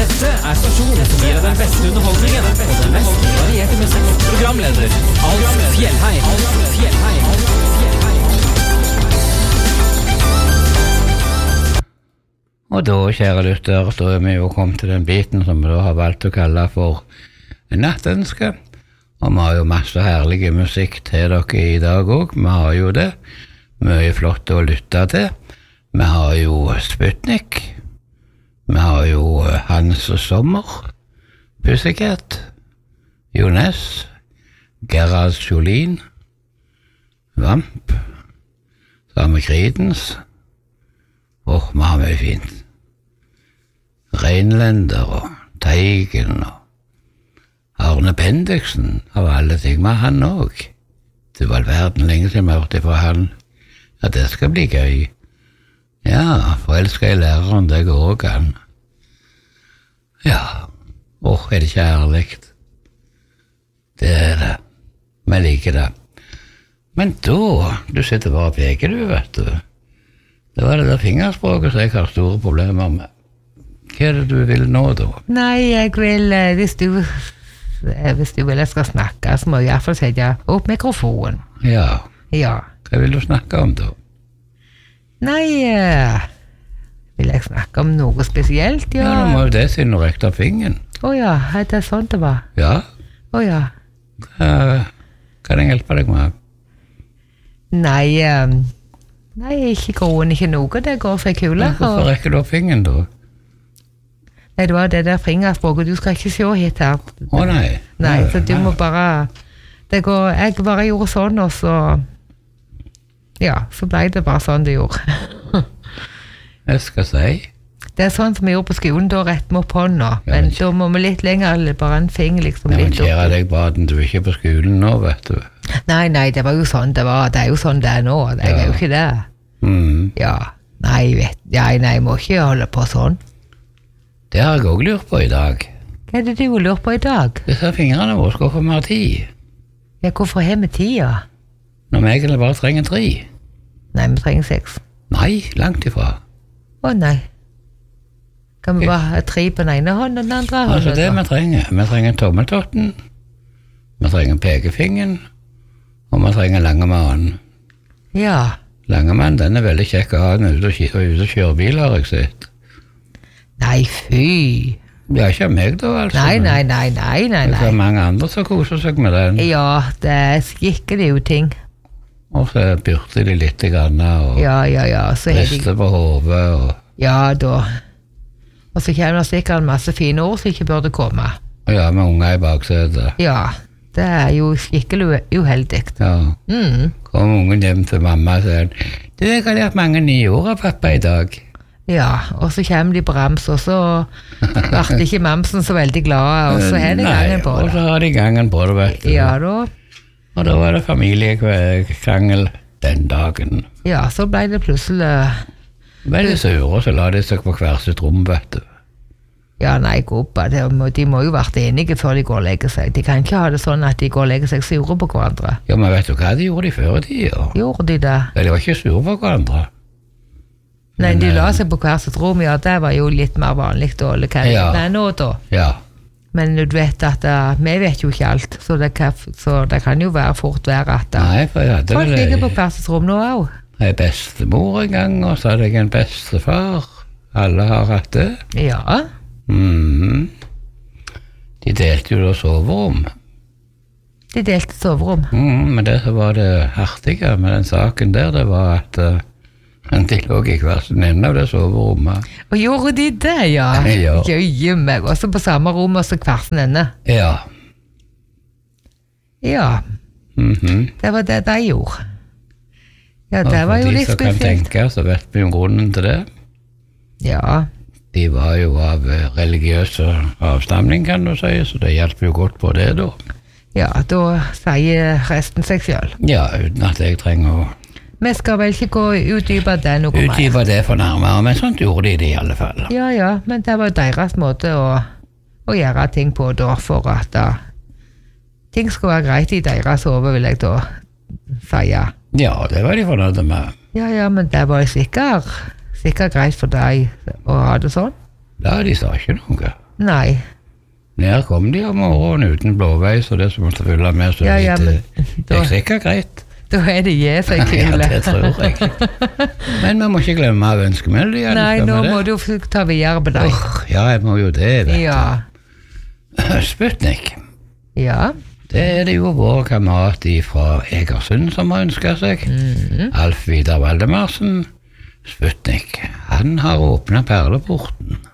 Dette stasjonen som gir den beste underholdningen og den mest varierte musikken. Programleder Alf Fjellheim. Og da, kjære lytter, så vi jo kommet til den biten som vi da har valgt å kalle for nattønske. Og vi har jo masse herlige musikk til dere i dag også. Vi har jo det. Mye flott å lytte til. Vi har jo Sputnik. Vi har jo Hans Sommer, Pussycat, Jonas, Gerard Jolin, Vamp, så har vi Creedence. Vi har mye fint. Reinlender og Teigen og Arne Bendiksen av alle ting. Men han også. Det var verden lenge siden vi hørte fra han. Ja, det skal bli gøy. Ja, forelsker i læreren, det går også an. Ja, er det ikke ærlig? Det er det. Vi liker det. Men da, du sitter bare og peker, du, vet du. Det var det der fingerspråket som jeg har store problemer med. Hva er det du vil nå, da? Nei, jeg vil, hvis du vil jeg skal snakke, så må jeg i hvert fall sette opp mikrofonen. Ja. Ja. Hva vil du snakke om, da? Nei, vil jeg snakke om noe spesielt, ja? Ja, du må jo det siden du rekte opp fingeren. Ja, er det sånn det var? Ja. Ja. Kan jeg hjelpe deg med? Nei, ikke groen, ikke noe, det går for kule. Hvorfor rekker du opp fingeren, da? Nei, det var det der fingerspråket, du skal ikke se hit her. Nei. Nei, så du må bare, jeg bare gjorde sånn, og så, ja, så ble det bare sånn det gjorde. Jeg skal si. Det er sånn som vi gjorde på skolen, da rett med opp hånda, men da må vi litt lenger, eller bare en finger liksom litt opp. Ja, men kjære deg, Baden, du er ikke på skolen nå, vet du. Nei, det var jo sånn det var, det er jo sånn det er nå, jeg er jo ikke det. Ja, nei, må ikke holde på sånn. Det har jeg også lurt på i dag. Hva er det du lurer på i dag? Disse fingrene våre skal få mer tid. Ja, hvorfor har vi tida? Når vi egentlig bare trenger 3. Nei, vi trenger 6. Nei, langt ifra. Nei. Kan vi bare ha 3 på den ene hånden og den andre hånden? Altså det vi trenger tommeltotten, vi trenger pekefingeren, og vi trenger langemannen. Ja. Langemannen, den er veldig kjekk å ha den ute og kjøre bil, har jeg sett. Nei, fy. Ja, ikke meg da, altså. Nei. Det er mange andre som koser seg med den. Ja, det er skikkelig ting. Og så byrter de litt grann, og ja, rister på hodet, og... Ja, da. Og så kommer det sikkert masse fine ord som ikke burde komme. Ja, med unger i baksetet. Ja, det er jo skikkelig uheldig. Ja. Kom ungen hjem til mamma og sier, du, jeg har lært mange nye ord av pappa i dag. Ja, og så kommer de på rams, og så blir ikke mamsen så veldig glad, og så er det gangen på det. Og så har de gangen på det, vet du. Ja, da. Og da var det familiekrangel den dagen. Ja, så ble det plutselig... Veldig sure, og så la de seg på hver sitt rom, vet du. Ja, nei, gubba, de må jo vært enige før de går og legger seg. De kan ikke ha det sånn at de går og legger seg sure på hverandre. Ja, men vet du hva de gjorde før i tida? Gjorde de det? Ja, de var ikke sure på hverandre. Nei, de la seg på hver sitt rom, ja, det var jo litt mer vanlig da, eller hva det er nå da. Ja. Men du vet at vi vet jo ikke alt, så det kan jo være fort være at folk ligger på hver sitt rom nå også. Jeg er bestemor en gang, og så hadde jeg en bestefar. Alle har hatt det. Ja. De delte jo da soverom. De delte soverom? Men det som var det artige med den saken der, det var at de lå i hver sin ende av det soverommet. Og gjorde de det, ja? Ja. Jøye meg, også på samme rom og så hver sin ende? Ja. Ja. Det var det de gjorde. Ja, det var jo litt spesielt. Og for de som kan tenke, så vet vi jo grunnen til det. Ja. De var jo av religiøs avstamning, kan du si, så det hjelper jo godt på det da. Ja, da sier resten seg selv. Ja, uten at jeg trenger å... Vi skal vel ikke gå utdype det noe mer. Utdype det for nærmere, men sånt gjorde de det i alle fall. Ja, men det var deres måte å gjøre ting på da, for at ting skulle være greit i deres hode, vil jeg da si. Ja, det var de fornøyde med. Ja, men det var sikkert greit for deg å ha det sånn. Ja, de sa ikke noe. Nei. Ned kom de om morgenen uten blåveis og det som måtte følge med, så Ja, det men gikk sikkert greit. Da er det je seg kule. Ja, det tror jeg. Men vi må ikke glemme av ønskemeldingen. Nei, nå må du ta videre på deg. Ja, jeg må jo det, vet du. Ja. Sputnik. Ja. Det er det jo vår kamerat fra Egersund som har ønsket seg. Alf Vidar Valdemarsen. Sputnik. Han har åpnet perleporten.